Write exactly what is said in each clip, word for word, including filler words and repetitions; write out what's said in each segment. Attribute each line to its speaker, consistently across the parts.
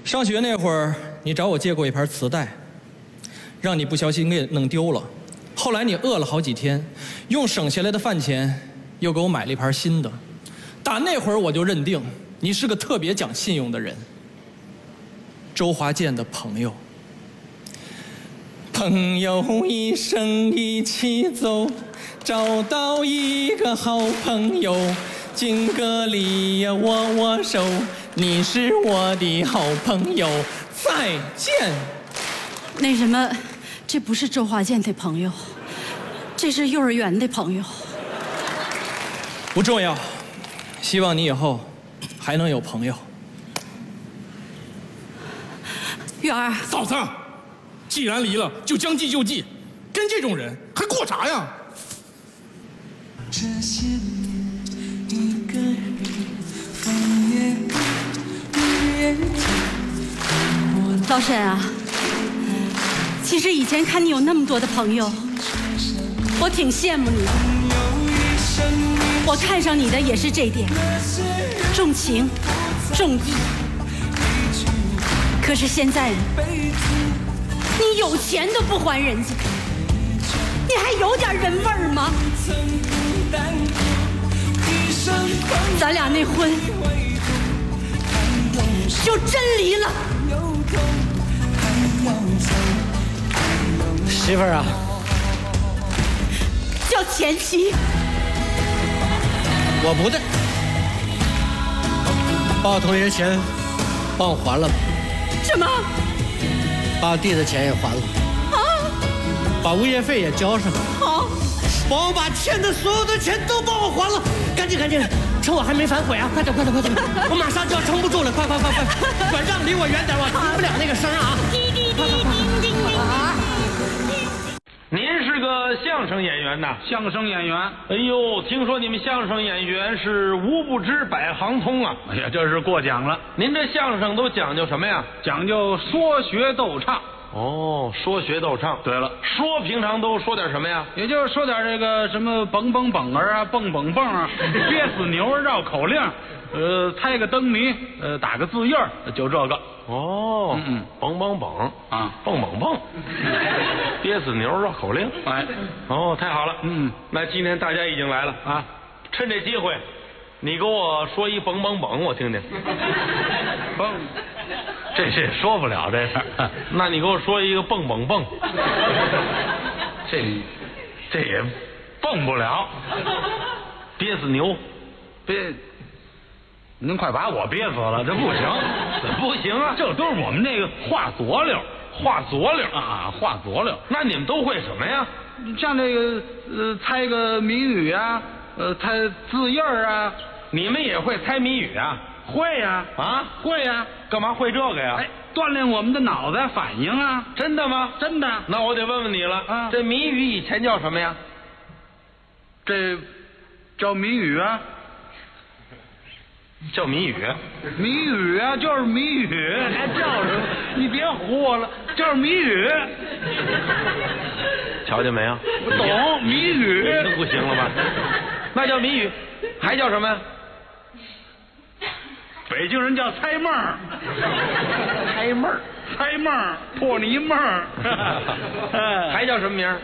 Speaker 1: 上学那会儿，你找我借过一盘磁带，让你不小心给弄丢了。后来你饿了好几天，用省下来的饭钱又给我买了一盘新的。打那会儿我就认定你是个特别讲信用的人。周华健的朋友，朋友一生一起走，找到一个好朋友，敬个礼呀，握握手，你是我的好朋友，再见。
Speaker 2: 那什么，这不是周华健的朋友，这是幼儿园的朋友。
Speaker 1: 不重要，希望你以后还能有朋友。
Speaker 2: 月儿，
Speaker 3: 嫂子，既然离了，就将计就计，跟这种人还过啥呀？
Speaker 4: 这些年，一个人风也苦，雨也甜。
Speaker 2: 老沈啊，其实以前看你有那么多的朋友，我挺羡慕你的。我看上你的也是这点，重情重义。可是现在你有钱都不还人家，你还有点人味儿吗？咱俩那婚就真离了。
Speaker 5: 媳妇儿啊，
Speaker 2: 叫前妻。
Speaker 5: 我不的，把我同学钱帮我还了吧。
Speaker 2: 什么？
Speaker 5: 把我弟的钱也还了。
Speaker 2: 啊！
Speaker 5: 把物业费也交上。
Speaker 2: 好。
Speaker 5: 帮我把欠的所有的钱都帮我还了，赶紧赶紧，趁我还没反悔啊！快点快点快点，我马上就要撑不住了，快快快快，管账离我远点，我听不了那个声啊！
Speaker 2: 滴滴滴叮叮叮。
Speaker 6: 您是个相声演员呐？
Speaker 7: 相声演员。
Speaker 6: 哎呦，听说你们相声演员是无不知百行通啊！
Speaker 7: 哎呀，这是过奖了。
Speaker 6: 您这相声都讲究什么呀？
Speaker 7: 讲究说学逗唱。
Speaker 6: 哦，说学逗唱。
Speaker 7: 对了，
Speaker 6: 说平常都说点什么呀？
Speaker 7: 也就是说点这个什么蹦蹦蹦儿啊，蹦蹦蹦啊，憋死牛儿绕口令，呃，猜个灯谜，呃，打个字印儿，就这个。
Speaker 6: 哦，嗯嗯，蹦蹦蹦
Speaker 7: 啊，
Speaker 6: 蹦蹦蹦，憋死牛绕口令。
Speaker 7: 哎，
Speaker 6: 哦，太好了。
Speaker 7: 嗯，
Speaker 6: 那今天大家已经来了
Speaker 7: 啊，
Speaker 6: 趁这机会，你给我说一蹦蹦蹦，我听听。
Speaker 7: 蹦。这这说不了这事儿，
Speaker 6: 那你给我说一个蹦蹦蹦，
Speaker 7: 这这也蹦不了，
Speaker 6: 憋死牛，
Speaker 7: 憋，您快把我憋死了，这不行，
Speaker 6: 不行啊，
Speaker 7: 这都是我们那个话佐料，
Speaker 6: 话佐料
Speaker 7: 啊，话佐料。
Speaker 6: 那你们都会什么呀？
Speaker 7: 像这个呃，猜个谜语啊，呃，猜字印儿啊，
Speaker 6: 你们也会猜谜语啊？
Speaker 7: 会呀，
Speaker 6: 啊，
Speaker 7: 会呀。
Speaker 6: 干嘛会这个呀？
Speaker 7: 哎，锻炼我们的脑袋反应啊！
Speaker 6: 真的吗？
Speaker 7: 真的。
Speaker 6: 那我得问问你了，
Speaker 7: 啊，
Speaker 6: 这谜语以前叫什么呀？
Speaker 7: 这叫谜语啊，
Speaker 6: 叫谜语。
Speaker 7: 谜语啊，就是谜语，还叫什么？你别唬我了，就是谜语。
Speaker 6: 瞧见没有？
Speaker 7: 我懂谜语，
Speaker 6: 这不行了吧？那叫谜语，还叫什么呀？
Speaker 7: 北京人叫猜梦儿，
Speaker 6: 猜梦儿，
Speaker 7: 猜梦儿，破泥梦儿，
Speaker 6: 还叫什么名儿？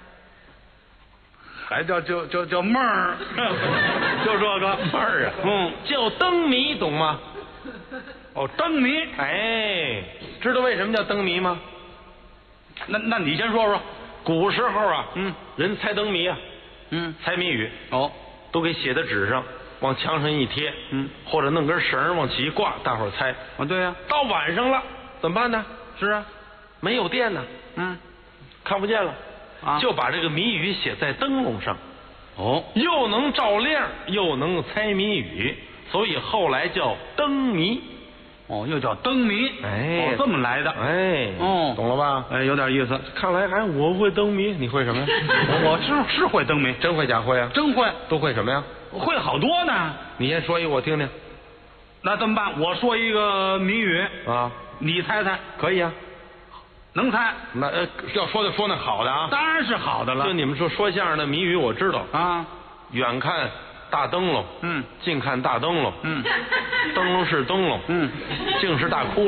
Speaker 7: 还叫叫叫叫梦儿，就这个
Speaker 6: 梦儿啊，
Speaker 7: 嗯，
Speaker 6: 叫灯谜，懂吗？
Speaker 7: 哦，灯谜，
Speaker 6: 哎，知道为什么叫灯谜吗？
Speaker 7: 那那你先说说。
Speaker 6: 古时候啊，
Speaker 7: 嗯，
Speaker 6: 人猜灯谜啊，
Speaker 7: 嗯，
Speaker 6: 猜谜语，
Speaker 7: 哦，
Speaker 6: 都给写在纸上。往墙上一贴，
Speaker 7: 嗯，
Speaker 6: 或者弄根绳往起一挂，大伙儿猜。
Speaker 7: 啊，对呀、啊。
Speaker 6: 到晚上了怎么办呢？
Speaker 7: 是啊，
Speaker 6: 没有电呢，
Speaker 7: 嗯，
Speaker 6: 看不见了，
Speaker 7: 啊，
Speaker 6: 就把这个谜语写在灯笼上，
Speaker 7: 哦，
Speaker 6: 又能照亮，又能猜谜语，所以后来叫灯谜。
Speaker 7: 哦，又叫灯谜，
Speaker 6: 哎，
Speaker 7: 哦，这么来的，
Speaker 6: 哎，
Speaker 7: 哦，
Speaker 6: 懂了吧？
Speaker 7: 哎，有点意思。
Speaker 6: 看来还我会灯谜，你会什么呀？
Speaker 7: 我是是会灯谜，
Speaker 6: 真会假会啊？
Speaker 7: 真会，
Speaker 6: 都会什么呀？
Speaker 7: 会好多呢。
Speaker 6: 你先说一个我听听。
Speaker 7: 那这么办？我说一个谜语
Speaker 6: 啊，
Speaker 7: 你猜猜。
Speaker 6: 可以啊，
Speaker 7: 能猜？
Speaker 6: 那呃，要说就说那好的啊，
Speaker 7: 当然是好的了。
Speaker 6: 就你们说说相声的谜语，我知道
Speaker 7: 啊。
Speaker 6: 远看大灯笼，
Speaker 7: 嗯，
Speaker 6: 近看大灯笼，
Speaker 7: 嗯，
Speaker 6: 灯笼是灯笼，
Speaker 7: 嗯，
Speaker 6: 净是大窟窿。